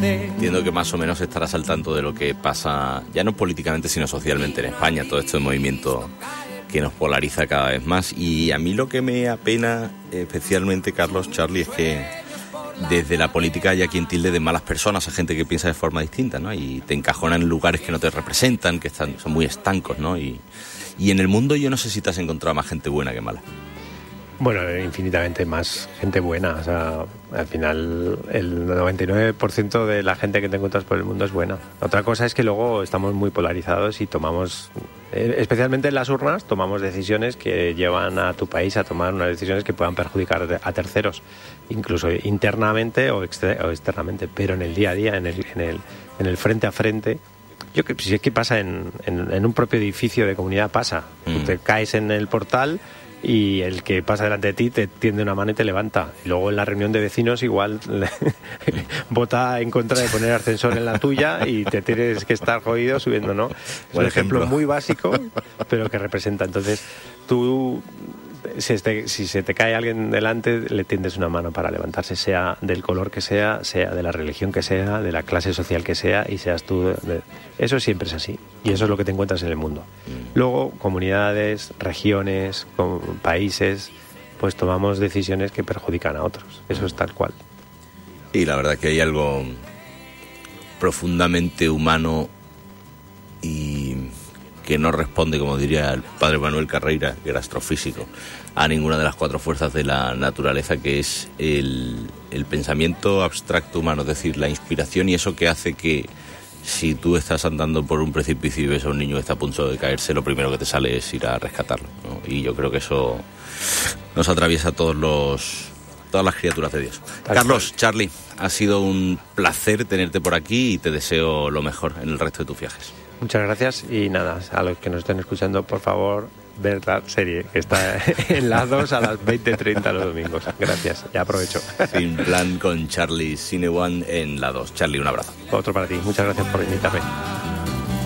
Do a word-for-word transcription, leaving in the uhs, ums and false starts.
Entiendo que más o menos estarás al tanto de lo que pasa, ya no políticamente, sino socialmente en España, todo este movimiento que nos polariza cada vez más. Y a mí lo que me apena especialmente, Carlos, Charlie, es que desde la política haya quien tilde de malas personas a gente que piensa de forma distinta, ¿no? Y te encajonan en lugares que no te representan, que están, son muy estancos, ¿no? Y, y en el mundo yo no sé si te has encontrado más gente buena que mala. Bueno, infinitamente más gente buena. O sea, al final el noventa y nueve por ciento de la gente que te encuentras por el mundo es buena. Otra cosa es que luego estamos muy polarizados y tomamos, especialmente en las urnas, tomamos decisiones que llevan a tu país a tomar unas decisiones que puedan perjudicar a terceros, incluso internamente o, exter- o externamente. Pero en el día a día, en el, en el, en el frente a frente, yo que si es que pasa en, en, en un propio edificio de comunidad, pasa. Mm. Tú te caes en el portal y el que pasa delante de ti te tiende una mano y te levanta. Y luego en la reunión de vecinos igual vota en contra de poner ascensor en la tuya y te tienes que estar jodido subiendo, ¿no? Es un ejemplo muy básico, pero que representa. Entonces, tú, si, este, si se te cae alguien delante, le tiendes una mano para levantarse, sea del color que sea, sea de la religión que sea, de la clase social que sea, y seas tú... De... Eso siempre es así, y eso es lo que te encuentras en el mundo. Luego, comunidades, regiones, países, pues tomamos decisiones que perjudican a otros. Eso es tal cual. Y la verdad que hay algo profundamente humano y que no responde, como diría el padre Manuel Carreira, que era astrofísico, a ninguna de las cuatro fuerzas de la naturaleza, que es el, el pensamiento abstracto humano, es decir, la inspiración y eso que hace que si tú estás andando por un precipicio y ves a un niño que está a punto de caerse, lo primero que te sale es ir a rescatarlo, ¿no? Y yo creo que eso nos atraviesa a todos los, todas las criaturas de Dios. Tal Carlos, cual. Charlie, ha sido un placer tenerte por aquí y te deseo lo mejor en el resto de tus viajes. Muchas gracias y nada, a los que nos estén escuchando, por favor, ver la serie que está en las dos a las veinte treinta los domingos. Gracias, ya aprovecho. Sin plan con Charlie Cineone en la dos. Charlie, un abrazo. Otro para ti, muchas gracias por invitarme.